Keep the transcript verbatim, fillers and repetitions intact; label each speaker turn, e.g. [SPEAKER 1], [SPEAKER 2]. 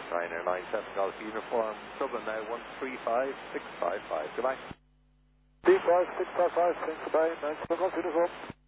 [SPEAKER 1] Ryanair nine seven Golf Uniform, Dublin now one three five six five five. Goodbye.
[SPEAKER 2] three five six five five, thanks, goodbye, nine seven Golf Uniform.